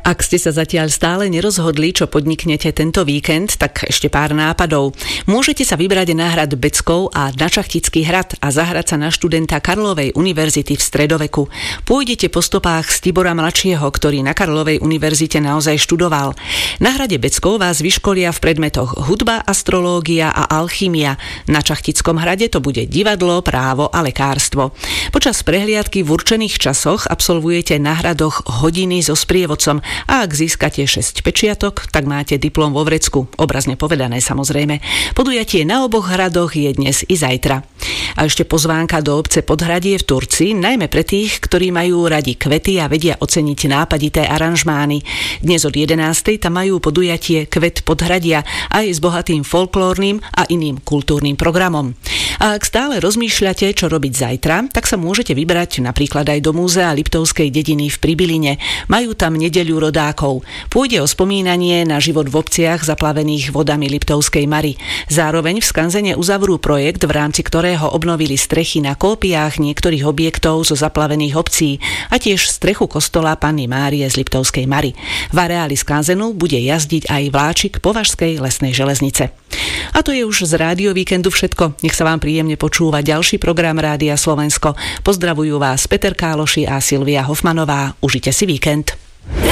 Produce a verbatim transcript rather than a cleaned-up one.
Ak ste sa zatiaľ stále nerozhodli, čo podniknete tento víkend, tak ešte pár nápadov. Môžete sa vybrať na hrad Beckov a na Šachtický hrad a zahrať sa na študenta Karlovej univerzity v stredoveku. Pôjdete po stopách z Tibora mladšieho, ktorý na Karlovej univerzite naozaj študoval. Na hrade Beckov vás vyškolia v predmetoch hudba, astrológia a alchymia. Na Šachtickom hrade to bude divadlo, právo a lekárstvo. Počas prehliadky v určených časoch absolvujete na hradoch hodiny so sprievodcom a ak získate šesť pečiatok, tak máte diplom vo vrecku. Obrazne povedané, samozrejme. Podujatie na oboch hradoch je dnes i zajtra. A ešte pozvánka do obce Podhradie v Turci, najmä pre tých, ktorí majú radi kvety a vedia oceniť nápadité aranžmány. Dnes od jedenástej tam majú podujatie Kvet Podhradia aj s bohatým folklórnym a iným kultúrnym programom. A ak stále rozmýšľate, čo robiť zajtra, tak sa môžete vybrať napríklad aj do múzea Liptovskej dediny v Pribiline. Majú tam nedeľu rodákov. Pôjde o spomínanie na život v obciach zaplavených vodami Liptovskej Mary. Zároveň v skanzene uzavrú projekt, v rámci ktorého obnovili strechy na kópiách niektorých objektov zo zaplavených obcí a tiež strechu kostola Panny Márie z Liptovskej Mary. V areáli skanzenu bude jazdiť aj vláčik Považskej lesnej železnice. A to je už z Rádio Víkendu všetko. Nech sa vám príjemne počúva ďalší program Rádia Slovensko. Pozdravujú vás Peter Káloši a Silvia Hofmanová. Užite si víkend.